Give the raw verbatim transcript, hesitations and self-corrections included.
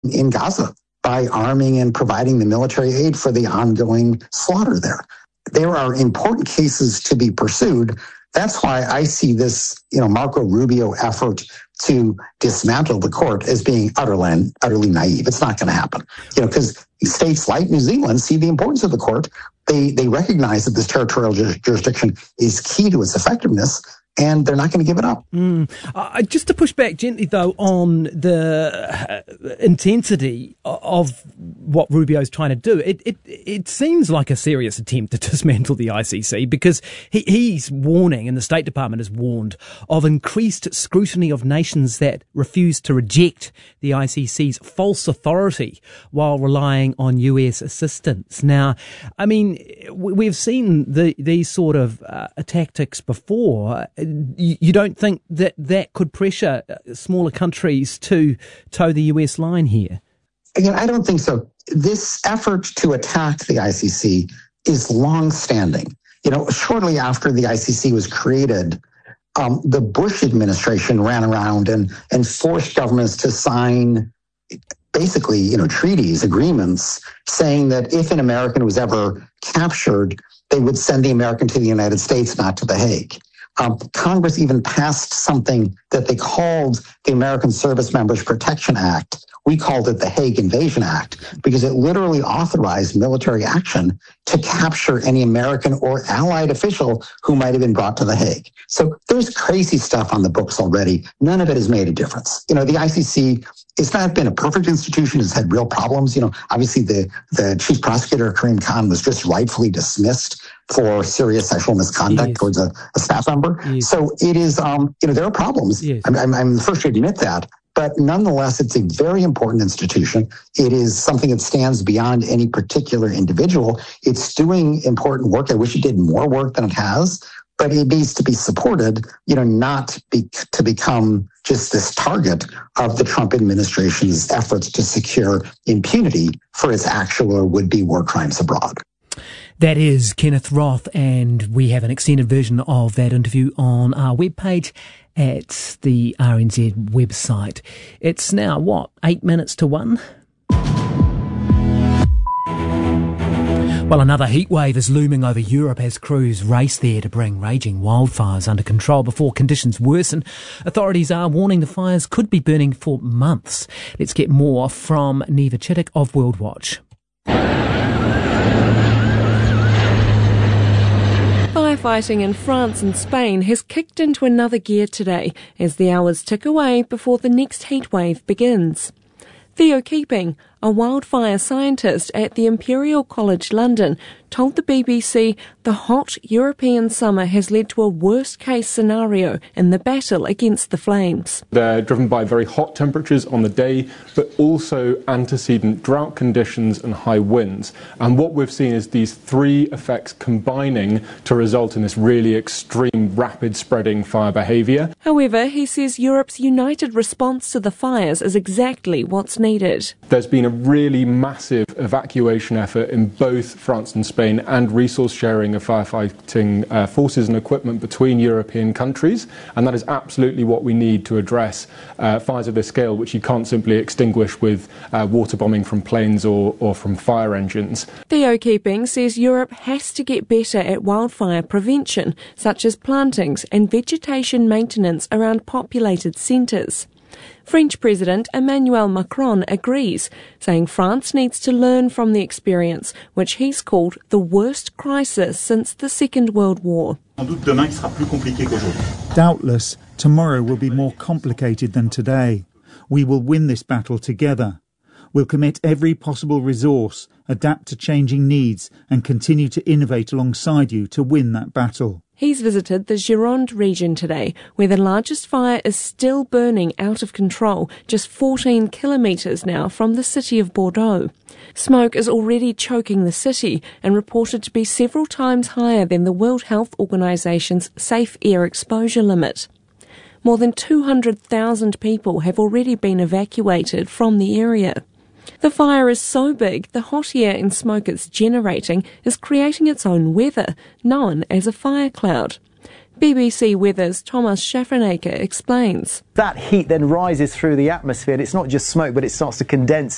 in Gaza by arming and providing the military aid for the ongoing slaughter there. There are important cases to be pursued. That's why I see this, you know, Marco Rubio effort to dismantle the court as being utterly, utterly naive. It's not going to happen, you know, because states like New Zealand see the importance of the court. They they recognize that this territorial ju- jurisdiction is key to its effectiveness, and they're not going to give it up. Mm. Uh, just to push back gently, though, on the uh, intensity of what Rubio's trying to do, it, it it seems like a serious attempt to dismantle the I C C, because he, he's warning, and the State Department has warned, of increased scrutiny of nations that refuse to reject the I C C's false authority while relying on U S assistance. Now, I mean, we've seen the, these sort of uh, tactics before. You don't think that that could pressure smaller countries to toe the U S line here? Again, I don't think so. This effort to attack the I C C is long-standing. You know, shortly after the I C C was created, um, the Bush administration ran around and, and forced governments to sign basically, you know, treaties, agreements, saying that if an American was ever captured, they would send the American to the United States, not to The Hague. Um, Congress even passed something that they called the American Service Members Protection Act. We called it the Hague Invasion Act because it literally authorized military action to capture any American or allied official who might have been brought to The Hague. So there's crazy stuff on the books already. None of it has made a difference. You know, the I C C, it's not been a perfect institution. It's had real problems. You know, obviously the, the chief prosecutor, Karim Khan, was just rightfully dismissed for serious sexual misconduct yes. towards a, a staff member. Yes. So it is, um, you know, there are problems. Yes. I'm, I'm, I'm the first to admit that. But nonetheless, it's a very important institution. It is something that stands beyond any particular individual. It's doing important work. I wish it did more work than it has, but it needs to be supported, you know, not be, to become just this target of the Trump administration's efforts to secure impunity for its actual or would-be war crimes abroad. That is Kenneth Roth, and we have an extended version of that interview on our webpage at the R N Z website. It's now, what, eight minutes to one? Well, another heatwave is looming over Europe as crews race there to bring raging wildfires under control before conditions worsen. Authorities are warning the fires could be burning for months. Let's get more from Neva Chittick of World Watch. Firefighting in France and Spain has kicked into another gear today as the hours tick away before the next heatwave begins. Theo Keeping, a wildfire scientist at the Imperial College London, told the B B C the hot European summer has led to a worst-case scenario in the battle against the flames. They're driven by very hot temperatures on the day, but also antecedent drought conditions and high winds. And what we've seen is these three effects combining to result in this really extreme, rapid-spreading fire behaviour. However, he says Europe's united response to the fires is exactly what's needed. There's been a really massive evacuation effort in both France and Spain, and resource sharing of firefighting uh, forces and equipment between European countries, and that is absolutely what we need to address uh, fires of this scale, which you can't simply extinguish with uh, water bombing from planes or, or from fire engines. Theo Keeping says Europe has to get better at wildfire prevention, such as plantings and vegetation maintenance around populated centres. French President Emmanuel Macron agrees, saying France needs to learn from the experience, which he's called the worst crisis since the Second World War. Doubtless, tomorrow will be more complicated than today. We will win this battle together. We'll commit every possible resource, adapt to changing needs, and continue to innovate alongside you to win that battle. He's visited the Gironde region today, where the largest fire is still burning out of control, just fourteen kilometres now from the city of Bordeaux. Smoke is already choking the city and reported to be several times higher than the World Health Organisation's safe air exposure limit. More than two hundred thousand people have already been evacuated from the area. The fire is so big, the hot air and smoke it's generating is creating its own weather, known as a fire cloud. B B C Weather's Thomas Schaffenacre explains. That heat then rises through the atmosphere. It's not just smoke, but it starts to condense